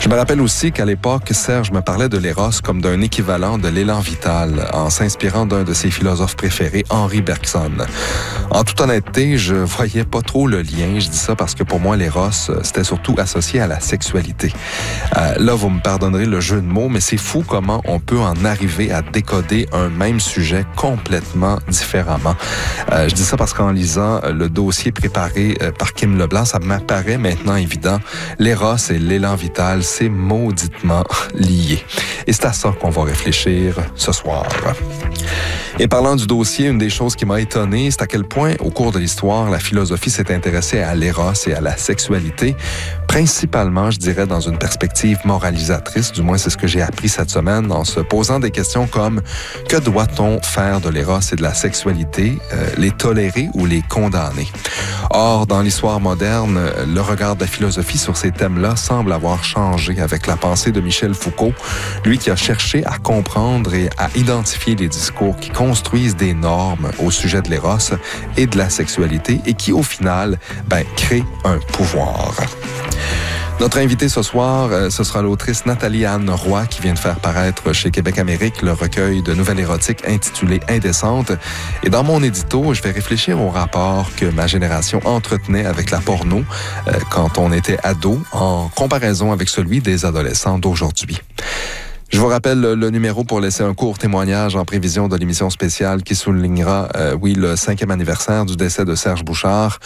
Je me rappelle aussi qu'à l'époque, Serge me parlait de l'éros comme d'un équivalent de l'élan vital, en s'inspirant d'un de ses philosophes préférés, Henri Bergson. En toute honnêteté, je voyais pas trop le lien. Je dis ça parce que pour moi, l'éros, c'était surtout associé à la sexualité. Là, vous me pardonnerez le jeu de mots, mais c'est fou comment on peut en arriver à décoder un même sujet complètement différemment. Je dis ça parce qu'en lisant le dossier préparé par Kim Leblanc, ça m'apparaît maintenant évident. L'éros et l'élan vital, c'est mauditement lié. Et c'est à ça qu'on va réfléchir ce soir. Et parlant du dossier, une des choses qui m'a étonné, c'est à quel point, au cours de l'histoire, la philosophie s'est intéressée à l'éros et à la sexualité, principalement, je dirais, dans une perspective moralisatrice. Du moins, c'est ce que j'ai appris cette semaine en se posant des questions comme « Que doit-on faire de l'éros et de la sexualité? Les tolérer ou les condamner? » Or, dans l'histoire moderne, le regard de la philosophie sur ces thèmes-là semble avoir changé avec la pensée de Michel Foucault, lui qui a cherché à comprendre et à identifier les discours qui construisent des normes au sujet de l'éros et de la sexualité et qui, au final, créent un pouvoir. Notre invitée ce soir, ce sera l'autrice Nathalie-Anne Roy qui vient de faire paraître chez Québec Amérique le recueil de nouvelles érotiques intitulé Indécente. Et dans mon édito, je vais réfléchir au rapport que ma génération entretenait avec la porno quand on était ado en comparaison avec celui des adolescents d'aujourd'hui. Je vous rappelle le numéro pour laisser un court témoignage en prévision de l'émission spéciale qui soulignera, le 5e anniversaire du décès de Serge Bouchard.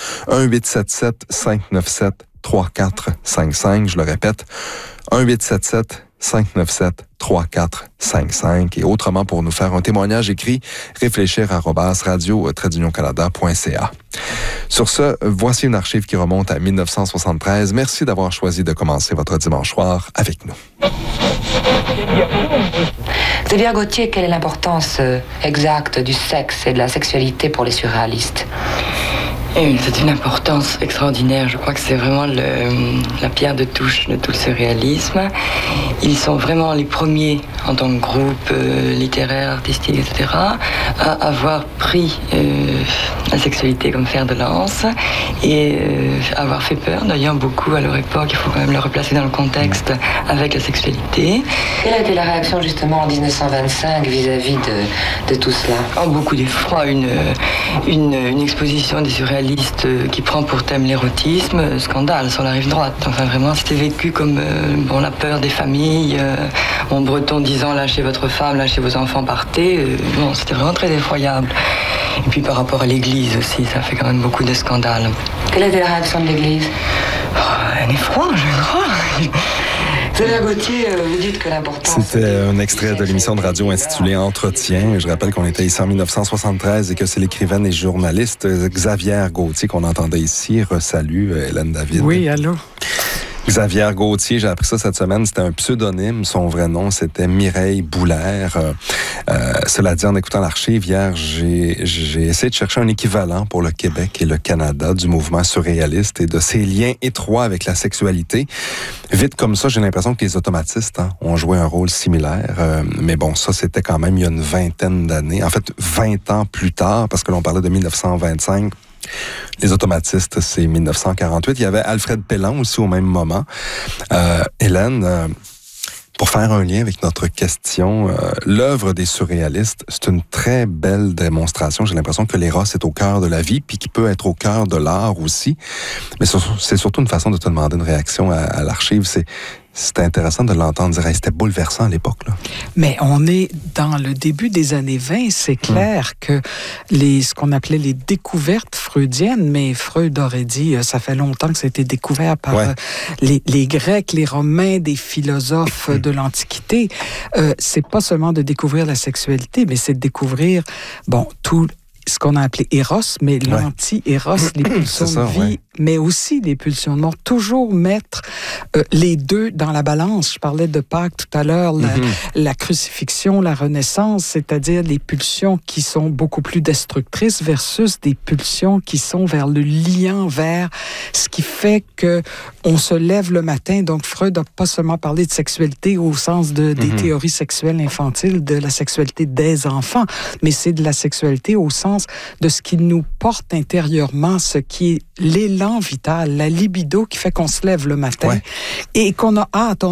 1-877-597-3455. Je le répète, 1-877-597-3455. Et autrement, pour nous faire un témoignage écrit, réfléchir@radio-canada.ca. Sur ce, voici une archive qui remonte à 1973. Merci d'avoir choisi de commencer votre dimanche soir avec nous. Xavier Gauthier, quelle est l'importance exacte du sexe et de la sexualité pour les surréalistes? C'est une importance extraordinaire. Je crois que c'est vraiment la pierre de touche de tout le surréalisme. Ils sont vraiment les premiers, en tant que groupe littéraire, artistique, etc., à avoir pris la sexualité comme fer de lance et avoir fait peur, d'ailleurs, beaucoup à leur époque. Il faut quand même le replacer dans le contexte avec la sexualité. Quelle a été la réaction, justement, en 1925 vis-à-vis de tout cela? Beaucoup d'effroi. Une exposition des surréalistes qui prend pour thème l'érotisme, scandale sur la rive droite. Enfin, vraiment, c'était vécu comme la peur des familles, en breton disant « lâchez votre femme, lâchez vos enfants, partez ». C'était vraiment très effroyable. Et puis par rapport à l'Église aussi, ça fait quand même beaucoup de scandales. Quelle était la réaction de l'Église? Un effroi, je crois. Xavier Gauthier, vous dites que l'importance... C'était un extrait de l'émission de radio intitulée Entretien. Je rappelle qu'on était ici en 1973 et que c'est l'écrivaine et journaliste Xavier Gauthier qu'on entendait ici. Resalut, Hélène David. Oui, allô. Xavier Gauthier, j'ai appris ça cette semaine, c'était un pseudonyme. Son vrai nom, c'était Mireille Boulaire. Cela dit, en écoutant l'archive hier, j'ai essayé de chercher un équivalent pour le Québec et le Canada du mouvement surréaliste et de ses liens étroits avec la sexualité. Vite comme ça, j'ai l'impression que les automatistes ont joué un rôle similaire. Mais bon, ça, c'était quand même il y a une vingtaine d'années. En fait, 20 ans plus tard, parce que l'on parlait de 1925. Les automatistes, c'est 1948. Il y avait Alfred Pellan aussi au même moment. Hélène, pour faire un lien avec notre question, l'œuvre des surréalistes, c'est une très belle démonstration. J'ai l'impression que l'éros est au cœur de la vie, puis qui peut être au cœur de l'art aussi. Mais c'est surtout une façon de te demander une réaction à l'archive. C'était intéressant de l'entendre dire. C'était bouleversant à l'époque, là. Mais on est dans le début des années 20. C'est clair que ce qu'on appelait les découvertes freudiennes, mais Freud aurait dit, ça fait longtemps que ça a été découvert par les Grecs, les Romains, des philosophes de l'Antiquité. C'est pas seulement de découvrir la sexualité, mais c'est de découvrir, tout ce qu'on a appelé Eros, mais l'anti-Eros, les pulsions de vie, mais aussi les pulsions de mort. Toujours mettre les deux dans la balance. Je parlais de Pâques tout à l'heure, la crucifixion, la Renaissance, c'est-à-dire les pulsions qui sont beaucoup plus destructrices versus des pulsions qui sont vers le lien, vers ce qui fait que on se lève le matin. Donc Freud n'a pas seulement parlé de sexualité au sens des théories sexuelles infantiles, de la sexualité des enfants, mais c'est de la sexualité au sens de ce qui nous porte intérieurement, ce qui est l'élan vital, la libido qui fait qu'on se lève le matin et qu'on a hâte.